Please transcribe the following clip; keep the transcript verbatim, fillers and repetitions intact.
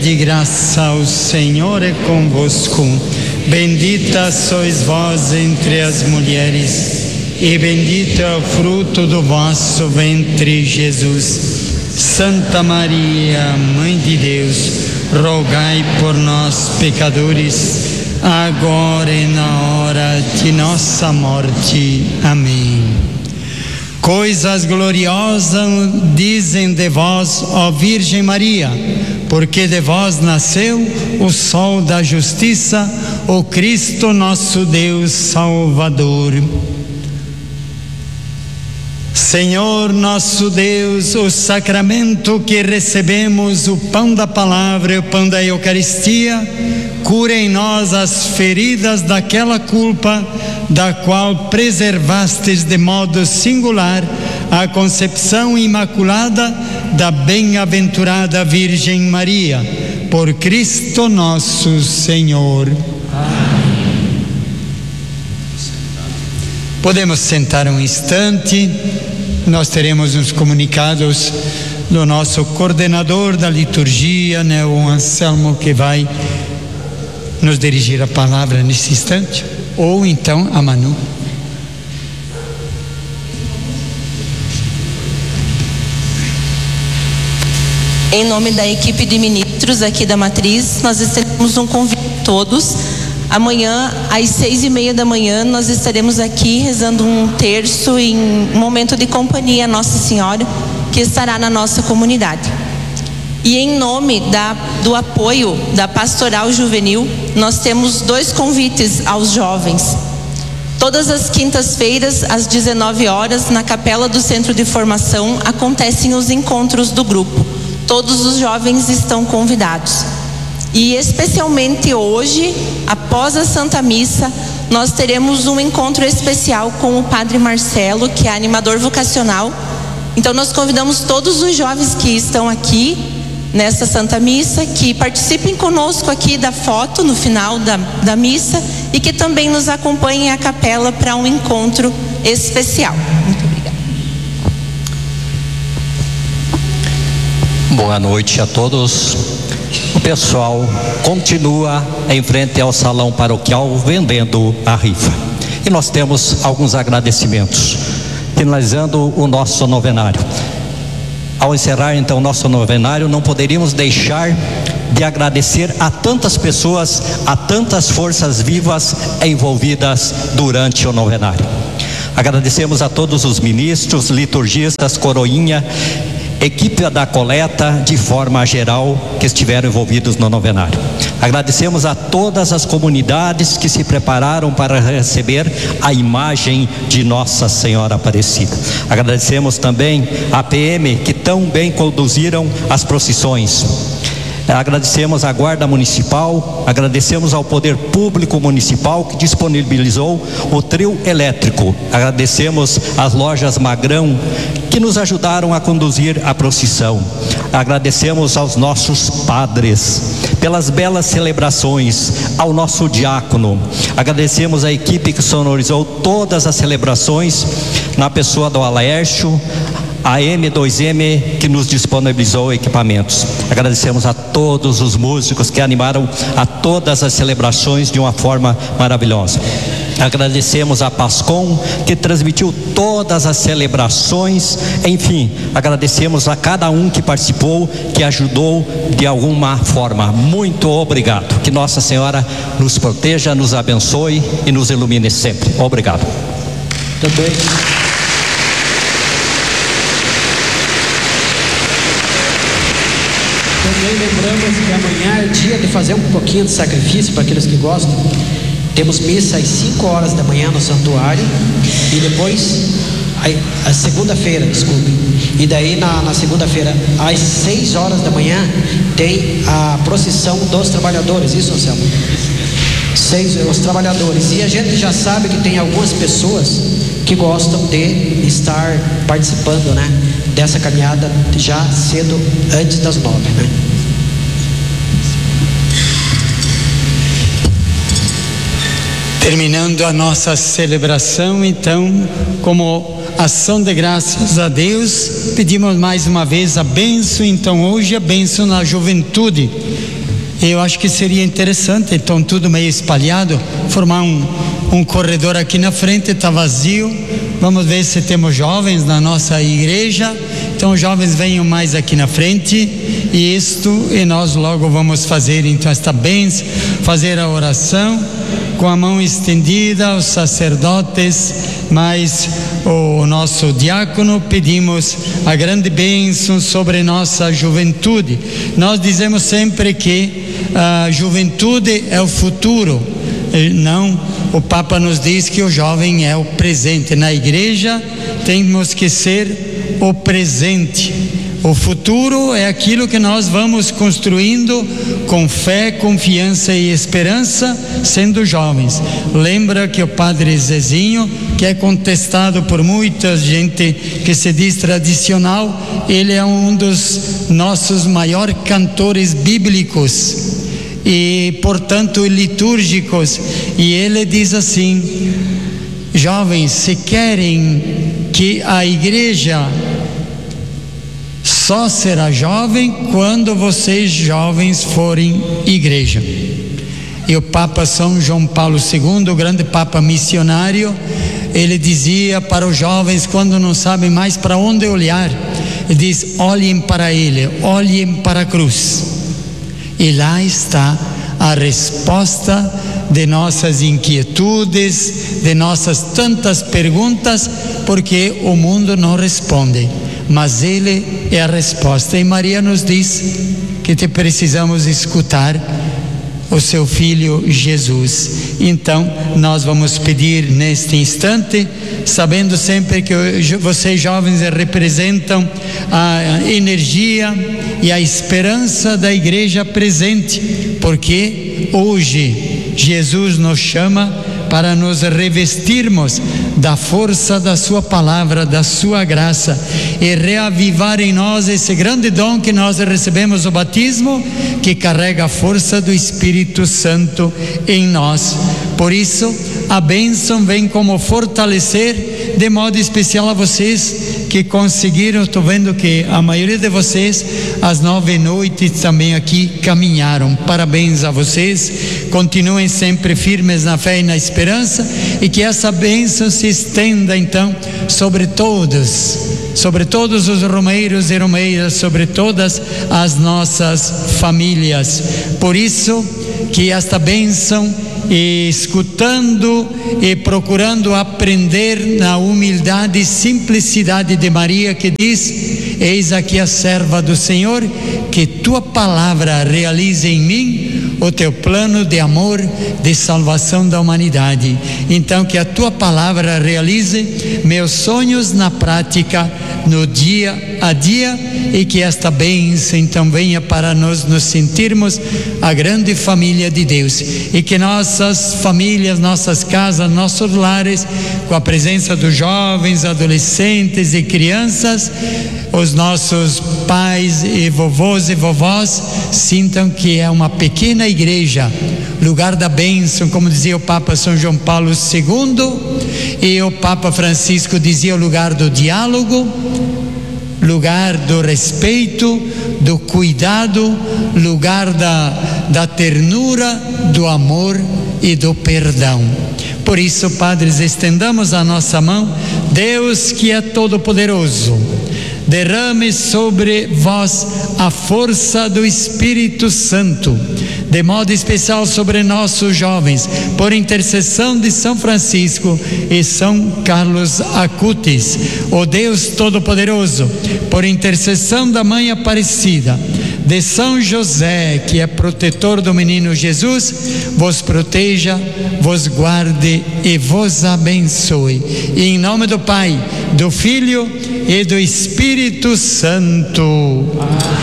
De graça, o Senhor é convosco. Bendita sois vós entre as mulheres, e bendito é o fruto do vosso ventre, Jesus. Santa Maria, Mãe de Deus, rogai por nós, pecadores, agora e na hora de nossa morte. Amém. Coisas gloriosas dizem de vós, ó Virgem Maria, porque de vós nasceu o sol da justiça, o Cristo nosso Deus Salvador. Senhor nosso Deus, o sacramento que recebemos, o pão da palavra e o pão da Eucaristia, cura em nós as feridas daquela culpa da qual preservastes de modo singular a concepção imaculada da bem-aventurada Virgem Maria, por Cristo nosso Senhor. Amém. Podemos sentar um instante. Nós teremos uns comunicados do nosso coordenador da liturgia, né, o Anselmo, que vai nos dirigir a palavra nesse instante, ou então a Manu. Em nome da equipe de ministros aqui da Matriz, nós estendemos um convite a todos. Amanhã, às seis e meia da manhã, nós estaremos aqui rezando um terço em um momento de companhia a Nossa Senhora, que estará na nossa comunidade. E em nome da, do apoio da Pastoral Juvenil, nós temos dois convites aos jovens. Todas as quintas-feiras, às dezenove horas, na capela do Centro de Formação, acontecem os encontros do grupo. Todos os jovens estão convidados. E especialmente hoje, após a Santa Missa, nós teremos um encontro especial com o Padre Marcelo, que é animador vocacional. Então nós convidamos todos os jovens que estão aqui nessa Santa Missa, que participem conosco aqui da foto no final da, da missa e que também nos acompanhem à capela para um encontro especial. Muito obrigada. Boa noite a todos. O pessoal continua em frente ao salão paroquial vendendo a rifa. E nós temos alguns agradecimentos, finalizando o nosso novenário. Ao encerrar então o nosso novenário, não poderíamos deixar de agradecer a tantas pessoas, a tantas forças vivas envolvidas durante o novenário. Agradecemos a todos os ministros, liturgistas, coroinha, equipe da coleta de forma geral que estiveram envolvidos no novenário. Agradecemos a todas as comunidades que se prepararam para receber a imagem de Nossa Senhora Aparecida. Agradecemos também a P M que tão bem conduziram as procissões. Agradecemos à Guarda Municipal, agradecemos ao Poder Público Municipal que disponibilizou o trio elétrico. Agradecemos às lojas Magrão que nos ajudaram a conduzir a procissão. Agradecemos aos nossos padres pelas belas celebrações, ao nosso diácono. Agradecemos à equipe que sonorizou todas as celebrações, na pessoa do Alaércio, a M dois M que nos disponibilizou equipamentos. Agradecemos a todos os músicos que animaram a todas as celebrações de uma forma maravilhosa. Agradecemos a Pascom que transmitiu todas as celebrações. Enfim, agradecemos a cada um que participou, que ajudou de alguma forma. Muito obrigado. Que Nossa Senhora nos proteja, nos abençoe e nos ilumine sempre. Obrigado. Também. Também lembramos que amanhã é dia de fazer um pouquinho de sacrifício para aqueles que gostam. Temos missa às cinco horas da manhã no santuário e depois, a, a segunda-feira, desculpe, e daí na, na segunda-feira às seis horas da manhã tem a procissão dos trabalhadores, isso, Anselmo? Seis, os trabalhadores. E a gente já sabe que tem algumas pessoas que gostam de estar participando, né, dessa caminhada já cedo, antes das nove, né? Terminando a nossa celebração, então, como ação de graças a Deus, pedimos mais uma vez a bênção, então hoje a bênção na juventude. Eu acho que seria interessante, então tudo meio espalhado, formar um, um corredor aqui na frente, está vazio. Vamos ver se temos jovens na nossa igreja. Então os jovens venham mais aqui na frente, e isto, e nós logo vamos fazer então esta bênção, fazer a oração com a mão estendida, os sacerdotes, mais o nosso diácono, pedimos a grande bênção sobre nossa juventude. Nós dizemos sempre que a juventude é o futuro, não, o Papa nos diz que o jovem é o presente. Na igreja temos que ser o presente. O futuro é aquilo que nós vamos construindo com fé, confiança e esperança, sendo jovens. Lembra que o Padre Zezinho, que é contestado por muita gente que se diz tradicional, ele é um dos nossos maiores cantores bíblicos e, portanto, litúrgicos. E ele diz assim: jovens, se querem que a igreja só será jovem quando vocês jovens forem igreja. E o Papa São João Paulo segundo, o grande Papa missionário, ele dizia para os jovens, quando não sabem mais para onde olhar, ele diz: olhem para ele, olhem para a cruz. E lá está a resposta de nossas inquietudes, de nossas tantas perguntas, porque o mundo não responde, mas ele é a resposta. E Maria nos diz que te precisamos escutar o seu Filho Jesus. Então nós vamos pedir neste instante, sabendo sempre que vocês jovens representam a energia e a esperança da igreja presente, porque hoje Jesus nos chama para nos revestirmos da força da sua palavra, da sua graça, e reavivar em nós esse grande dom que nós recebemos, o batismo, que carrega a força do Espírito Santo em nós. Por isso, a bênção vem como fortalecer, de modo especial a vocês que conseguiram. Estou vendo que a maioria de vocês, às nove noites também aqui caminharam. Parabéns a vocês, continuem sempre firmes na fé e na esperança, e que essa bênção se estenda então sobre todos, sobre todos os romeiros e romeiras, sobre todas as nossas famílias. Por isso que esta bênção, e escutando e procurando aprender na humildade e simplicidade de Maria, que diz: eis aqui a serva do Senhor, que tua palavra realize em mim o teu plano de amor, de salvação da humanidade. Então que a tua palavra realize meus sonhos na prática, no dia a dia, e que esta bênção então venha para nós nos sentirmos a grande família de Deus, e que nossas famílias, nossas casas, nossos lares, com a presença dos jovens, adolescentes e crianças, os nossos pais e vovôs e vovós sintam que é uma pequena igreja, lugar da bênção, como dizia o Papa São João Paulo segundo, e o Papa Francisco dizia: o lugar do diálogo, lugar do respeito, do cuidado, lugar da, da ternura, do amor e do perdão. Por isso, padres, estendamos a nossa mão. Deus, que é todo-poderoso, derrame sobre vós a força do Espírito Santo, de modo especial sobre nossos jovens, por intercessão de São Francisco e São Carlos Acutis. O Deus Todo-Poderoso, por intercessão da Mãe Aparecida, de São José, que é protetor do menino Jesus, vos proteja, vos guarde e vos abençoe. E em nome do Pai, do Filho e do Espírito Santo.